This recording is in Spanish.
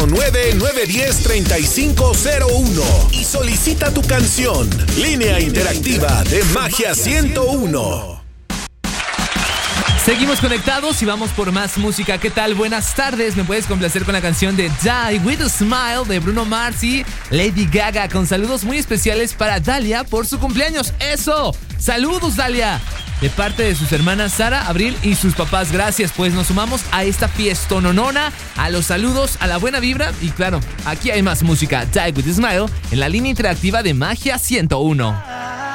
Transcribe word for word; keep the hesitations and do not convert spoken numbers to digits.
nueve nueve uno cero, tres cinco cero uno y solicita tu canción. Línea interactiva de Magia ciento uno. Seguimos conectados y vamos por más música. ¿Qué tal? Buenas tardes. Me puedes complacer con la canción de Die With A Smile de Bruno Mars y Lady Gaga, con saludos muy especiales para Dalia por su cumpleaños. ¡Eso! ¡Saludos, Dalia! De parte de sus hermanas Sara, Abril y sus papás. Gracias, pues nos sumamos a esta fiestononona, a los saludos, a la buena vibra. Y claro, aquí hay más música. Die With A Smile en la línea interactiva de Magia ciento uno.